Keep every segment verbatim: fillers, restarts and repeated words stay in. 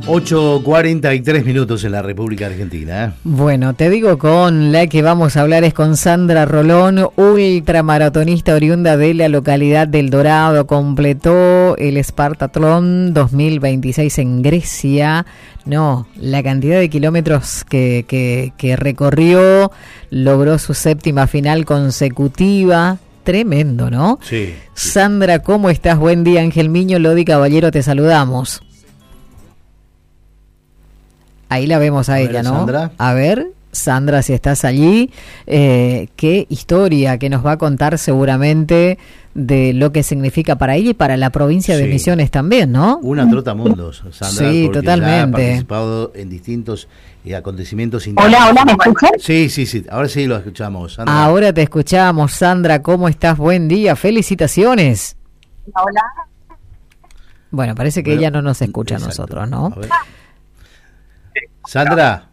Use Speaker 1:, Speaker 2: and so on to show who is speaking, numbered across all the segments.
Speaker 1: ocho cuarenta y tres minutos en la República Argentina.
Speaker 2: Bueno, te digo, con la que vamos a hablar es con Sandra Rolón, ultramaratonista oriunda de la localidad del Dorado. Completó el Spartathlon dos mil veintiséis en Grecia. No, la cantidad de kilómetros que, que, que recorrió, logró su séptima final consecutiva. Tremendo, ¿no?
Speaker 1: Sí, sí.
Speaker 2: Sandra, ¿cómo estás? Buen día. Ángel Miño, Lodi Caballero, te saludamos. Ahí la vemos a, a ella, ver, ¿no?
Speaker 1: Sandra.
Speaker 2: A ver, Sandra, si estás allí, eh, qué historia que nos va a contar seguramente de lo que significa para ella y para la provincia de
Speaker 1: Sí.
Speaker 2: Misiones también, ¿no?
Speaker 1: Una trotamundos, Sandra.
Speaker 2: Sí,
Speaker 1: porque
Speaker 2: totalmente.
Speaker 1: ya ha participado en distintos eh, acontecimientos internos.
Speaker 3: Hola, hola, ¿me escuchan?
Speaker 1: Sí, sí, sí, ahora sí lo escuchamos, Sandra.
Speaker 2: Ahora te escuchamos, Sandra, ¿cómo estás? Buen día, felicitaciones.
Speaker 3: Hola.
Speaker 2: Bueno, parece que
Speaker 1: Bueno,
Speaker 2: ella no nos escucha a
Speaker 1: exacto.
Speaker 2: nosotros, ¿no?
Speaker 1: A ver. Sandra.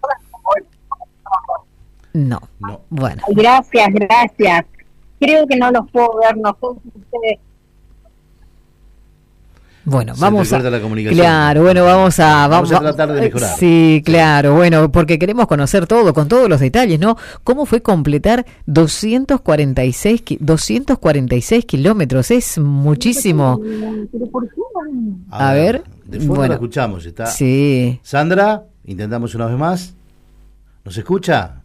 Speaker 2: No.
Speaker 1: No.
Speaker 2: Bueno.
Speaker 3: Gracias, gracias. Creo que no los puedo ver, no sé si ustedes...
Speaker 2: Bueno,
Speaker 1: Se
Speaker 2: vamos a,
Speaker 1: recorta la comunicación.
Speaker 2: claro, bueno, vamos a,
Speaker 1: Vamos a tratar de mejorar.
Speaker 2: Sí, claro, bueno, porque queremos conocer todo, con todos los detalles, ¿no? ¿Cómo fue completar doscientos cuarenta y seis, doscientos cuarenta y seis kilómetros? Es muchísimo.
Speaker 3: ¿Pero por qué no?
Speaker 2: A ver,
Speaker 1: de fondo
Speaker 2: bueno,
Speaker 1: la escuchamos, está.
Speaker 2: Sí.
Speaker 1: Sandra, intentamos una vez más. ¿Nos escucha?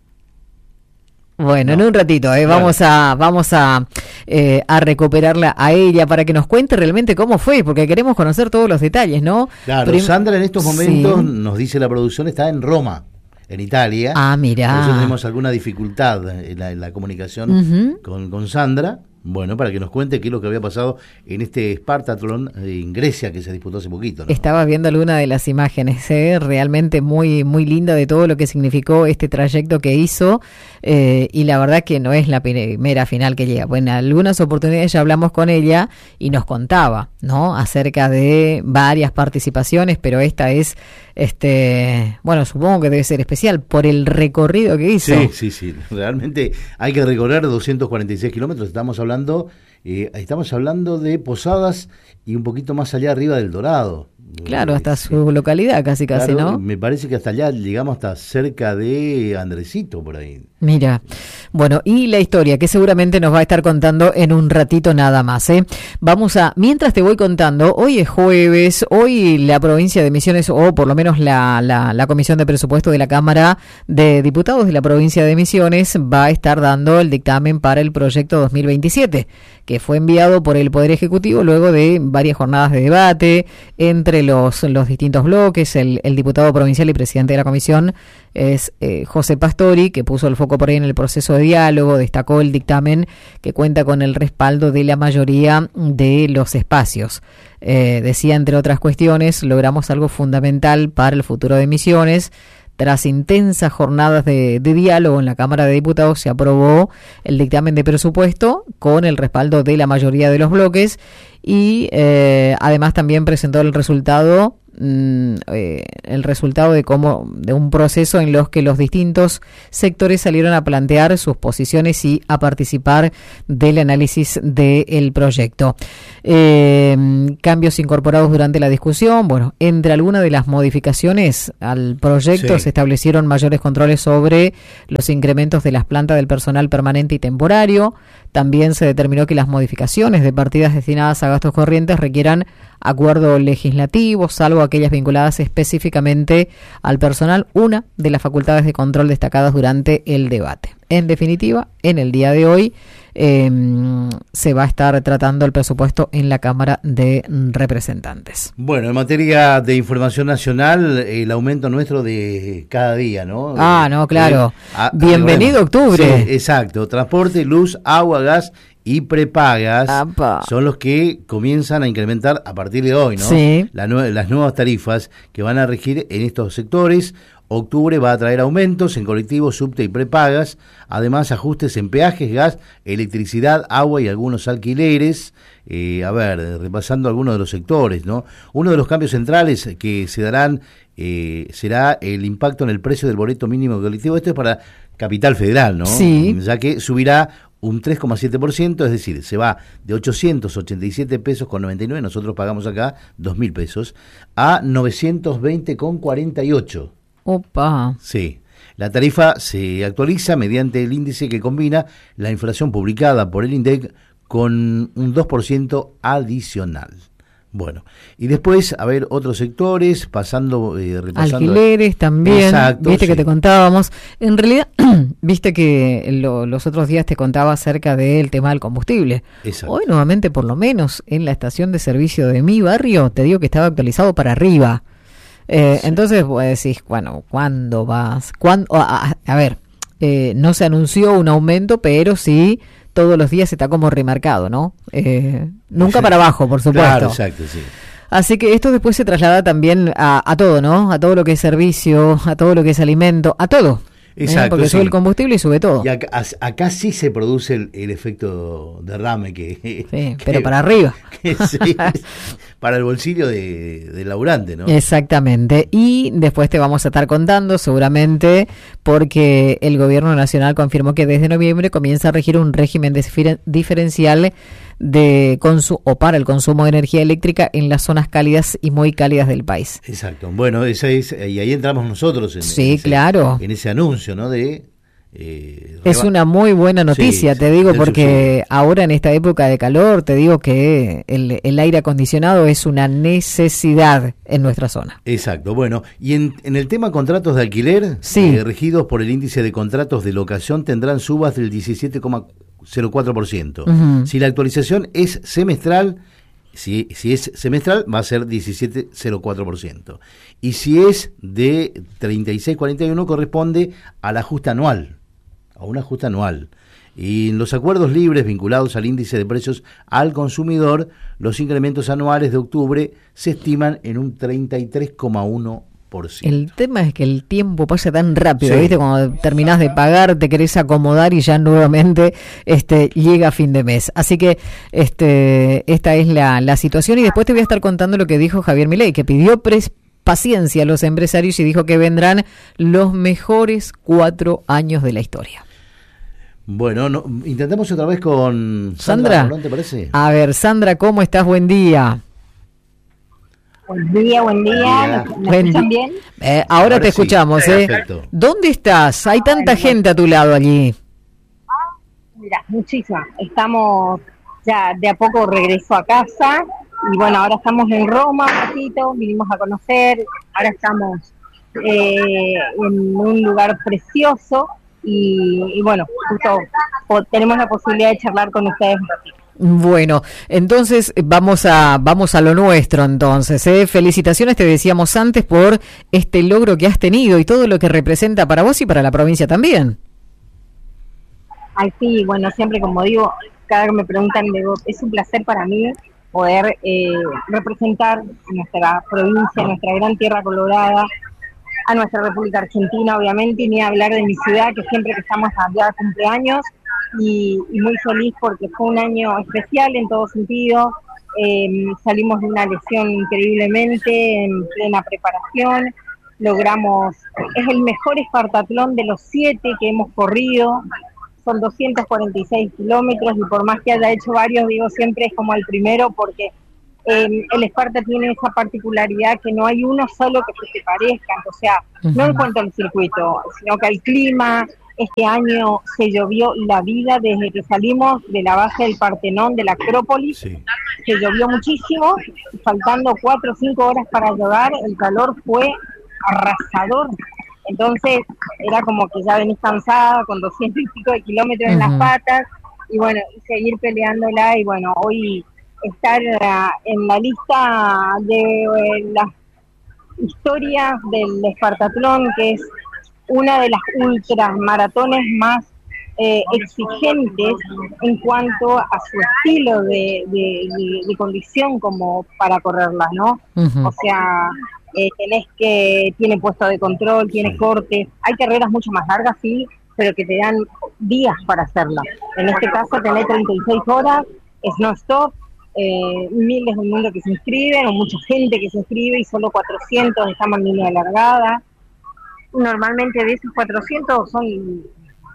Speaker 2: Bueno,
Speaker 1: No.
Speaker 2: en un ratito, eh,
Speaker 1: Bueno.
Speaker 2: vamos a vamos a, eh, a recuperarla a ella para que nos cuente realmente cómo fue, porque queremos conocer todos los detalles, ¿no?
Speaker 1: Claro,
Speaker 2: Prim-
Speaker 1: Sandra en estos momentos,
Speaker 2: Sí.
Speaker 1: nos dice la producción, está en Roma, en Italia.
Speaker 2: Ah, mirá.
Speaker 1: Por eso tenemos alguna dificultad en la, en la comunicación
Speaker 2: Ujú.
Speaker 1: con, con Sandra. Bueno, para que nos cuente qué es lo que había pasado en este Spartathlon en Grecia que se disputó hace poquito, ¿no?
Speaker 2: Estaba viendo alguna de las imágenes, ¿eh? Realmente muy muy linda de todo lo que significó este trayecto que hizo, eh, y la verdad que no es la primera final que llega. Bueno, en algunas oportunidades ya hablamos con ella y nos contaba, ¿no? Acerca de varias participaciones, pero esta es, este, bueno, supongo que debe ser especial por el recorrido que hizo.
Speaker 1: Sí, sí, sí. Realmente hay que recorrer doscientos cuarenta y seis kilómetros. Estamos hablando, eh, estamos hablando de Posadas y un poquito más allá arriba del Dorado.
Speaker 2: Claro,
Speaker 1: Eh,
Speaker 2: hasta
Speaker 1: sí.
Speaker 2: su localidad casi casi,
Speaker 1: Claro,
Speaker 2: ¿no?
Speaker 1: me parece que hasta allá llegamos hasta cerca de Andresito, por ahí.
Speaker 2: Mira, bueno, y la historia que seguramente nos va a estar contando en un ratito nada más, ¿eh? Vamos a, mientras te voy contando, hoy es jueves, hoy la provincia de Misiones, o por lo menos la, la, la Comisión de Presupuesto de la Cámara de Diputados de la provincia de Misiones va a estar dando el dictamen para el proyecto dos mil veintisiete, que fue enviado por el Poder Ejecutivo luego de varias jornadas de debate entre los, los distintos bloques. El, el diputado provincial y presidente de la comisión es eh, José Pastori, que puso el foco por ahí en el proceso de diálogo, destacó el dictamen que cuenta con el respaldo de la mayoría de los espacios. Eh, decía, entre otras cuestiones, logramos algo fundamental para el futuro de Misiones. Tras intensas jornadas de, de diálogo en la Cámara de Diputados, se aprobó el dictamen de presupuesto con el respaldo de la mayoría de los bloques y eh, además también presentó el resultado Eh, el resultado de cómo de un proceso en los que los distintos sectores salieron a plantear sus posiciones y a participar del análisis del proyecto. Eh, cambios incorporados durante la discusión. Bueno, entre algunas de las modificaciones al proyecto
Speaker 1: Sí.
Speaker 2: se establecieron mayores controles sobre los incrementos de las plantas del personal permanente y temporario. También se determinó que las modificaciones de partidas destinadas a gastos corrientes requieran acuerdo legislativo, salvo aquellas vinculadas específicamente al personal, una de las facultades de control destacadas durante el debate. En definitiva, en el día de hoy eh, se va a estar tratando el presupuesto en la Cámara de Representantes.
Speaker 1: Bueno, en materia de información nacional, el aumento nuestro de cada día, ¿no?
Speaker 2: Ah, no, claro.
Speaker 1: Eh, a-
Speaker 2: Bienvenido
Speaker 1: a-
Speaker 2: octubre.
Speaker 1: Sí, exacto. Transporte, luz, agua, gas y prepagas
Speaker 2: Apa.
Speaker 1: son los que comienzan a incrementar a partir de hoy, ¿no?
Speaker 2: Sí.
Speaker 1: La nue- las nuevas tarifas que van a regir en estos sectores. Octubre va a traer aumentos en colectivos, subte y prepagas, además ajustes en peajes, gas, electricidad, agua y algunos alquileres. Eh, a ver, repasando algunos de los sectores, ¿no? Uno de los cambios centrales que se darán eh, será el impacto en el precio del boleto mínimo colectivo. Esto es para Capital Federal, ¿no?
Speaker 2: Sí.
Speaker 1: Ya que subirá un tres coma siete por ciento, es decir, se va de ochocientos ochenta y siete pesos con noventa y nueve, nosotros pagamos acá dos mil pesos, a novecientos veinte con cuarenta y ocho.
Speaker 2: Opa.
Speaker 1: Sí. La tarifa se actualiza mediante el índice que combina la inflación publicada por el INDEC con un dos por ciento adicional. Bueno, y después, a ver, otros sectores, pasando, eh, repasando.
Speaker 2: Alquileres también,
Speaker 1: Exacto,
Speaker 2: viste
Speaker 1: sí.
Speaker 2: que te contábamos. En realidad, viste que lo, los otros días te contaba acerca del tema del combustible.
Speaker 1: Exacto.
Speaker 2: Hoy nuevamente, por lo menos, en la estación de servicio de mi barrio, te digo que estaba actualizado para arriba. Eh, sí. Entonces vos decís, bueno, ¿cuándo vas? ¿Cuándo? A, a ver, eh, no se anunció un aumento, pero sí todos los días está como remarcado, ¿no? Eh, nunca para abajo, por supuesto.
Speaker 1: Claro, exacto, sí.
Speaker 2: Así que esto después se traslada también a, a todo, ¿no? A todo lo que es servicio, a todo lo que es alimento, a todo.
Speaker 1: Exacto,
Speaker 2: ¿eh? Porque
Speaker 1: sí.
Speaker 2: sube el combustible y sube todo.
Speaker 1: Y acá, acá sí se produce el, el efecto derrame que...
Speaker 2: Sí,
Speaker 1: que,
Speaker 2: pero para arriba.
Speaker 1: Que sí, para el bolsillo de, del laburante, ¿no?
Speaker 2: Exactamente. Y después te vamos a estar contando, seguramente, porque el gobierno nacional confirmó que desde noviembre comienza a regir un régimen de diferencial de consumo o para el consumo de energía eléctrica en las zonas cálidas y muy cálidas del país.
Speaker 1: Exacto. Bueno, esa es, y ahí entramos nosotros en,
Speaker 2: sí,
Speaker 1: en ese,
Speaker 2: claro.
Speaker 1: en ese anuncio, ¿no? De eh,
Speaker 2: es una muy buena noticia,
Speaker 1: sí,
Speaker 2: te digo,
Speaker 1: subsidio.
Speaker 2: porque ahora en esta época de calor, te digo que el, el aire acondicionado es una necesidad en nuestra zona.
Speaker 1: Exacto. Bueno, y en, en el tema contratos de alquiler,
Speaker 2: sí.
Speaker 1: eh, regidos por el índice de contratos de locación, tendrán subas del diecisiete coma cero cuatro por ciento. Uh-huh. Si la actualización es semestral, si, si es semestral va a ser diecisiete coma cero cuatro por ciento. Y si es de treinta y seis coma cuarenta y uno corresponde al ajuste anual, a un ajuste anual. Y en los acuerdos libres vinculados al índice de precios al consumidor, los incrementos anuales de octubre se estiman en un treinta y tres coma uno por ciento.
Speaker 2: El tema es que el tiempo pasa tan rápido,
Speaker 1: sí.
Speaker 2: ¿viste? Cuando terminás de pagar, te querés acomodar y ya nuevamente este, llega fin de mes. Así que este, esta es la, la situación. Y después te voy a estar contando lo que dijo Javier Milei, que pidió pres- paciencia a los empresarios y dijo que vendrán los mejores cuatro años de la historia.
Speaker 1: Bueno, no, intentamos otra vez con
Speaker 2: Sandra.
Speaker 1: Sandra Rolón, ¿te parece?
Speaker 2: A ver, Sandra, ¿cómo estás? Buen día.
Speaker 3: Buen día, buen día. ¿Me, me
Speaker 2: buen
Speaker 3: escuchan bien?
Speaker 2: Eh, ahora, ahora te sí. escuchamos, ¿eh?
Speaker 1: Perfecto.
Speaker 2: ¿Dónde estás? Hay tanta
Speaker 3: Ay,
Speaker 2: gente a tu lado allí.
Speaker 3: Mira, muchísima. Estamos ya de a poco regreso a casa y bueno, ahora estamos en Roma un ratito, vinimos a conocer, ahora estamos eh, en un lugar precioso y, y bueno, justo po- tenemos la posibilidad de charlar con ustedes un ratito.
Speaker 2: Bueno, entonces vamos a vamos a lo nuestro entonces. ¿eh? Felicitaciones, te decíamos antes, por este logro que has tenido y todo lo que representa para vos y para la provincia también.
Speaker 3: Ay, sí, bueno, siempre como digo, cada vez que me preguntan, digo, es un placer para mí poder eh, representar a nuestra provincia, a nuestra gran tierra colorada, a nuestra República Argentina, obviamente, y ni hablar de mi ciudad, que siempre que estamos allá cumpleaños, y, y muy feliz porque fue un año especial en todo sentido. Eh, salimos de una lesión increíblemente, en plena preparación, logramos, es el mejor espartatlón de los siete que hemos corrido, son doscientos cuarenta y seis kilómetros y por más que haya hecho varios, digo, siempre es como el primero porque eh, el Esparta tiene esa particularidad que no hay uno solo que se te parezca, o sea, uh-huh. no en cuanto al circuito, sino que al clima. Este año se llovió la vida desde que salimos de la base del Partenón, de la Acrópolis, sí. Se llovió muchísimo, faltando cuatro o cinco horas para llegar, el calor fue arrasador, entonces era como que ya venís cansada con doscientos y pico de kilómetros uh-huh. en las patas, y bueno, y seguir peleándola, y bueno, hoy estar uh, en la lista de uh, las historias del Espartatlón, que es una de las ultras maratones más eh, exigentes en cuanto a su estilo de, de, de, de condición como para correrlas, ¿no? Uh-huh. O sea, eh, tenés que, tiene puesto de control, tiene cortes, hay carreras mucho más largas, sí, pero que te dan días para hacerlas. En este caso tenés treinta y seis horas, es no stop, eh, miles del mundo que se inscriben, o mucha gente que se inscribe y solo cuatrocientos están en línea de largada. Normalmente de esos cuatrocientos son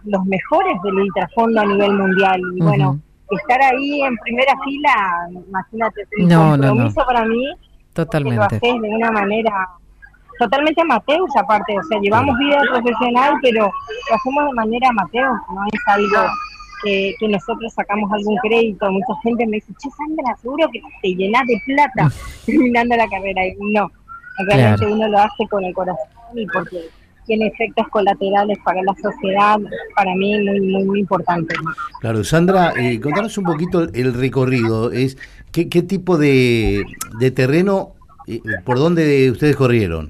Speaker 3: los mejores del ultrafondo a nivel mundial. Y uh-huh. bueno, estar ahí en primera fila, imagínate, es un
Speaker 2: no,
Speaker 3: compromiso
Speaker 2: no, no.
Speaker 3: para mí.
Speaker 2: Totalmente.
Speaker 3: Que lo haces de una manera totalmente amateur, aparte, o sea, llevamos vida profesional, pero lo hacemos de manera amateur, no es algo que, que nosotros sacamos algún crédito. Mucha gente me dice, che, Sandra, seguro que te llenás de plata terminando la carrera, y no, realmente claro. uno lo hace con el corazón y porque tiene efectos colaterales para la sociedad, para mí muy muy muy importante.
Speaker 1: Claro, Sandra, eh, contanos un poquito el recorrido, es qué, qué tipo de, de terreno, eh, por dónde ustedes corrieron.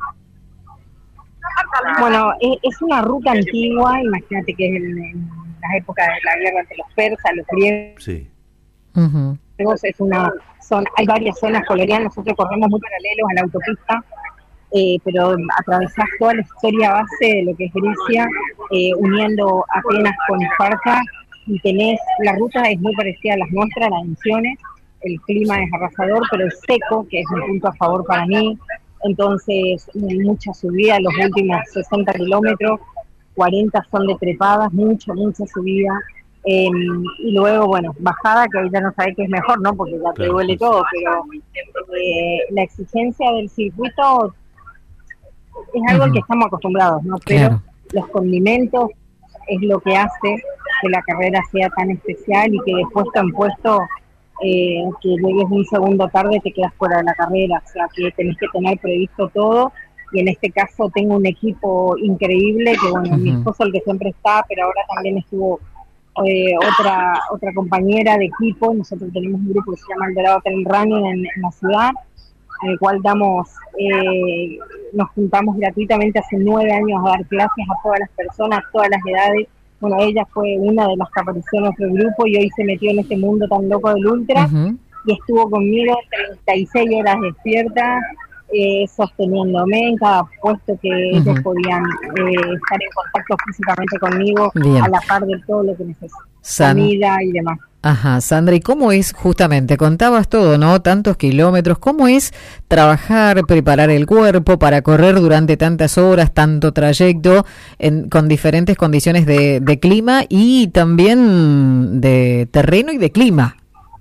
Speaker 3: Bueno, es, es una ruta antigua, imagínate que es en, en las épocas de la guerra entre los persas, los griegos.
Speaker 1: Sí.
Speaker 2: Uh-huh.
Speaker 3: Es una son, hay varias zonas coloniales, nosotros corremos muy paralelos a la autopista. Eh, pero atravesás toda la historia base de lo que es Grecia, eh, uniendo Atenas con Esparta, y tenés, la ruta es muy parecida a las nuestras, las Misiones, el clima es arrasador, pero es seco, que es un punto a favor para mí, entonces mucha subida, los últimos sesenta kilómetros, cuarenta son de trepadas, mucha, mucha subida, eh, y luego, bueno, bajada, que ahorita no sabés qué es mejor, ¿no? Porque ya te duele todo, pero eh, la exigencia del circuito es algo al que estamos acostumbrados, ¿no? Pero claro. los condimentos es lo que hace que la carrera sea tan especial y que de puesto en puesto, eh, que llegues un segundo tarde te quedas fuera de la carrera, o sea que tenés que tener previsto todo, y en este caso tengo un equipo increíble, que bueno, uh-huh. mi esposo el que siempre está, pero ahora también estuvo eh, otra otra compañera de equipo. Nosotros tenemos un grupo que se llama El Dorado Trail Running en, en la ciudad, en el cual damos, eh, nos juntamos gratuitamente hace nueve años a dar clases a todas las personas, todas las edades. Bueno, ella fue una de las que apareció en nuestro grupo y hoy se metió en este mundo tan loco del ultra, uh-huh. y estuvo conmigo treinta y seis horas despierta, eh, sosteniéndome en cada puesto que uh-huh. ellos podían eh, estar en contacto físicamente conmigo. Bien. A la par de todo lo que necesitan, San... comida y demás.
Speaker 2: Ajá, Sandra, ¿y cómo es justamente? Contabas todo, ¿no? Tantos kilómetros, ¿cómo es trabajar, preparar el cuerpo para correr durante tantas horas, tanto trayecto, en, con diferentes condiciones de, de clima y también de terreno y de clima?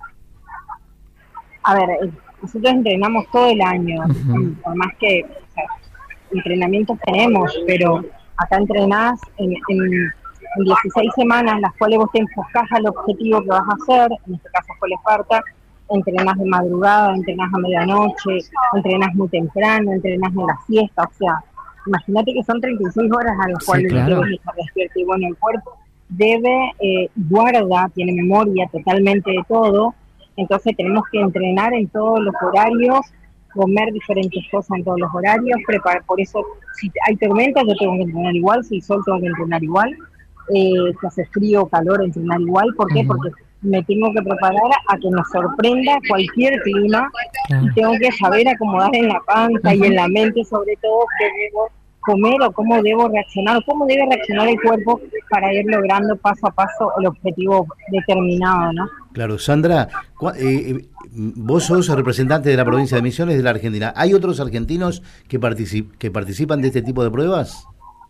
Speaker 3: A ver, nosotros entrenamos todo el año, uh-huh. por más que o sea, entrenamientos tenemos, pero acá entrenás en... en en dieciséis semanas, las cuales vos te enfocás al objetivo que vas a hacer, en este caso fue el Esparta, entrenás de madrugada, entrenás a medianoche, entrenás muy temprano, entrenás en la siesta, o sea, imagínate que son treinta y seis horas a las cuales sí, claro. debes estar despierto, y bueno, el cuerpo debe, eh, guarda, tiene memoria totalmente de todo, entonces tenemos que entrenar en todos los horarios, comer diferentes cosas en todos los horarios, preparar, por eso, si hay tormenta yo tengo que entrenar igual, si hay sol tengo que entrenar igual, Eh, que hace frío o calor, entrenar igual. ¿Por qué? Uh-huh. Porque me tengo que preparar a que nos sorprenda cualquier clima, uh-huh. y tengo que saber acomodar en la panza uh-huh. y en la mente sobre todo qué debo comer o cómo debo reaccionar o cómo debe reaccionar el cuerpo para ir logrando paso a paso el objetivo determinado, ¿no?
Speaker 1: Claro, Sandra, eh, vos sos representante de la provincia de Misiones de la Argentina. ¿Hay otros argentinos que, particip- que participan de este tipo de pruebas?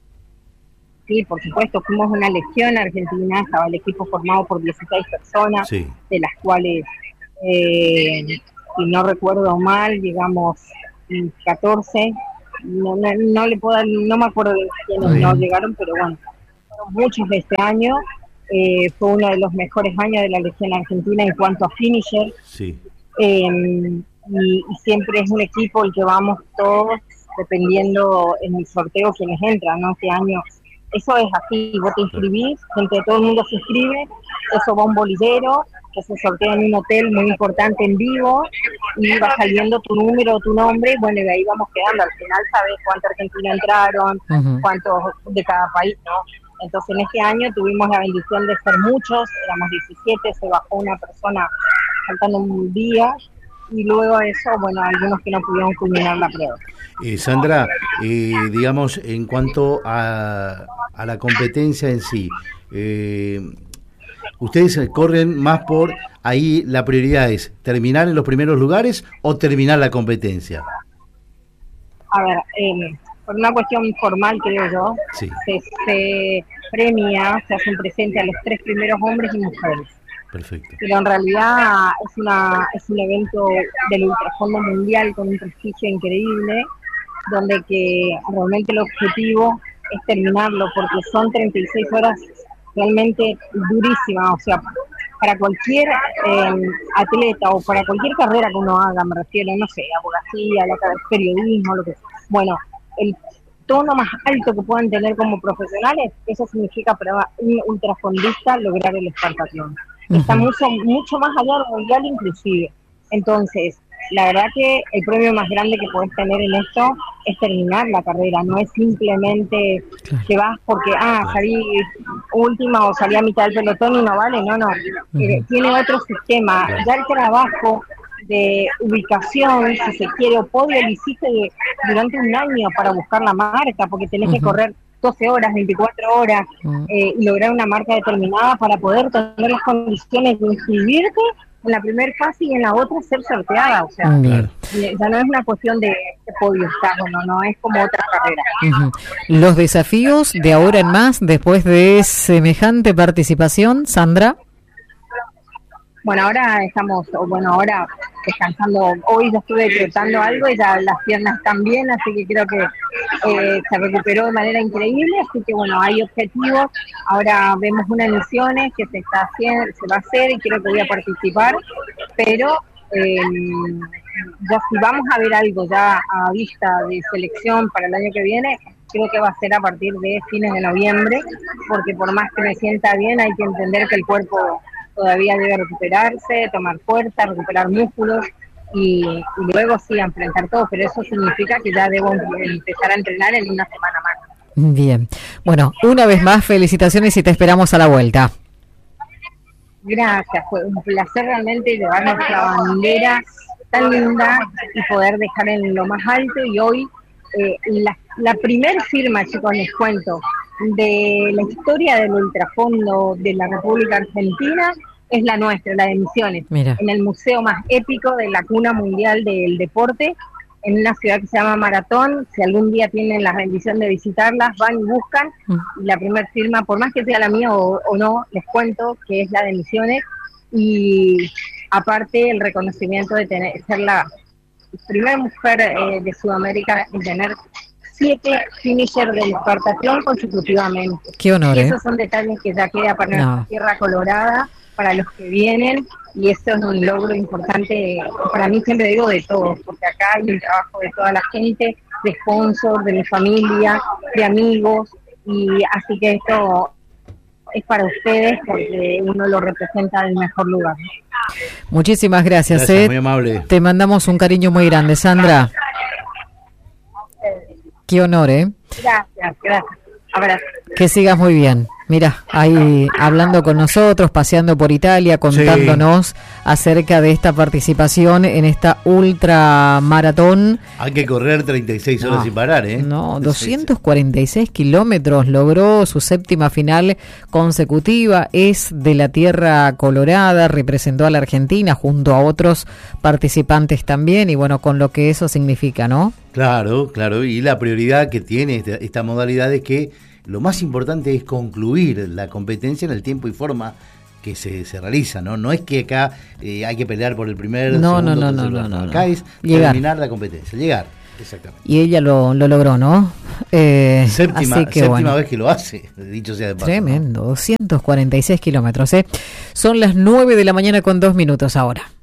Speaker 3: Sí, por supuesto, fuimos una legión argentina, estaba el equipo formado por dieciséis personas, sí. de las cuales, eh, si no recuerdo mal, llegamos catorce, no, no, no le puedo dar, no me acuerdo de quiénes no llegaron, pero bueno, fueron muchos de este año, eh, fue uno de los mejores años de la legión argentina en cuanto a finisher, sí. eh, y, y siempre es un equipo el que vamos todos, dependiendo en el sorteo quienes entran, ¿no? Este año eso es así, vos te inscribís, gente de todo el mundo se inscribe, eso va a un bolillero, que se sortea en un hotel muy importante en vivo, y va saliendo tu número, tu nombre, bueno, y de ahí vamos quedando, al final sabes cuántos argentinos entraron, uh-huh. cuántos de cada país, ¿no? Entonces en este año tuvimos la bendición de ser muchos, éramos diecisiete, se bajó una persona faltando un día, y luego eso, bueno, algunos que no pudieron culminar la prueba.
Speaker 1: Eh, Sandra, eh, digamos, en cuanto a, a la competencia en sí, eh, ¿ustedes corren más por ahí, la prioridad es terminar en los primeros lugares o terminar la competencia?
Speaker 3: A ver, eh, por una cuestión formal, creo yo, sí. se, se, premia, se hacen presentes a los tres primeros hombres y mujeres.
Speaker 1: Perfecto.
Speaker 3: Pero en realidad es una es un evento del ultrafondo mundial con un prestigio increíble, donde que realmente el objetivo es terminarlo, porque son treinta y seis horas realmente durísimas, o sea, para cualquier eh, atleta o para cualquier carrera que uno haga, me refiero, no sé, abogacía, la periodismo, lo que sea. Bueno, el tono más alto que puedan tener como profesionales, eso significa para un ultrafondista lograr el espartatlón. Uh-huh. Está mucho, mucho más allá del mundial inclusive. Entonces, la verdad que el premio más grande que podés tener en esto es terminar la carrera, no es simplemente que vas porque, ah, salí última o salí a mitad del pelotón y no vale, no, no. Uh-huh. Eh, tiene otro sistema, ya el trabajo de ubicación, si se quiere, o podio, lo hiciste de, durante un año para buscar la marca, porque tenés uh-huh. que correr doce horas, veinticuatro horas, uh-huh. eh, y lograr una marca determinada para poder tener las condiciones de inscribirte en la primera fase y en la otra ser sorteada, o sea, uh-huh. ya no es una cuestión de, de podio estar, no, no es como otra carrera.
Speaker 2: Uh-huh. Los desafíos de ahora en más, después de semejante participación, Sandra.
Speaker 3: Bueno, ahora estamos, bueno, ahora descansando, hoy ya estuve trotando algo y ya las piernas están bien, así que creo que eh, se recuperó de manera increíble, así que bueno, hay objetivos, ahora vemos unas misiones que se está haciendo, se va a hacer y creo que voy a participar, pero eh, ya si vamos a ver algo ya a vista de selección para el año que viene, creo que va a ser a partir de fines de noviembre, porque por más que me sienta bien, hay que entender que el cuerpo todavía debe recuperarse, tomar fuerza, recuperar músculos y, y luego sí enfrentar todo, pero eso significa que ya debo empezar a entrenar en una semana más.
Speaker 2: Bien, bueno, una vez más felicitaciones y te esperamos a la vuelta.
Speaker 3: Gracias, fue un placer realmente llevar nuestra bandera tan linda y poder dejar en lo más alto, y hoy eh, la, la primer firma, chicos, les cuento, de la historia del ultrafondo de la República Argentina es la nuestra, la de Misiones. Mira. En el museo más épico de la cuna mundial del deporte, en una ciudad que se llama Maratón. Si algún día tienen la bendición de visitarlas, van y buscan, mm. y la primera firma, por más que sea la mía o, o no, les cuento que es la de Misiones, y aparte el reconocimiento de tener ser la primera mujer eh, de Sudamérica en tener siete finishers del espartatlón consecutivamente.
Speaker 2: Qué honor,
Speaker 3: y
Speaker 2: ¿eh?
Speaker 3: Esos son detalles que ya queda para
Speaker 2: no.
Speaker 3: nuestra tierra colorada, para los que vienen, y eso es un logro importante, para mí siempre digo de todos, porque acá hay un trabajo de toda la gente, de sponsors, de mi familia, de amigos, y así que esto es para ustedes porque uno lo representa del mejor lugar.
Speaker 2: Muchísimas gracias,
Speaker 1: gracias
Speaker 2: eh.
Speaker 1: muy amable.
Speaker 2: Te mandamos un cariño muy grande, Sandra. Qué honor, ¿eh?
Speaker 3: Gracias, gracias. Abrazo.
Speaker 2: Que sigas muy bien. Mira, ahí hablando con nosotros, paseando por Italia, contándonos sí. acerca de esta participación en esta ultramaratón.
Speaker 1: Hay que correr treinta y seis horas
Speaker 2: no,
Speaker 1: sin parar, ¿eh?
Speaker 2: No, doscientos cuarenta y seis kilómetros, logró su séptima final consecutiva, es de la Tierra Colorada, representó a la Argentina junto a otros participantes también, y bueno, con lo que eso significa, ¿no?
Speaker 1: Claro, claro, y la prioridad que tiene esta, esta modalidad es que lo más importante es concluir la competencia en el tiempo y forma que se, se realiza, ¿no? No es que acá eh, hay que pelear por el primer,
Speaker 2: no,
Speaker 1: segundo,
Speaker 2: no, no,
Speaker 1: tercer,
Speaker 2: no, no, no,
Speaker 1: acá
Speaker 2: no.
Speaker 1: es
Speaker 2: llegar.
Speaker 1: Terminar la competencia, llegar, exactamente.
Speaker 2: Y ella lo, lo logró, ¿no? Eh,
Speaker 1: séptima
Speaker 2: así que,
Speaker 1: séptima
Speaker 2: bueno,
Speaker 1: vez que lo hace, dicho sea de paso.
Speaker 2: Tremendo, ¿no? doscientos cuarenta y seis kilómetros, ¿eh? Son las nueve de la mañana con dos minutos ahora.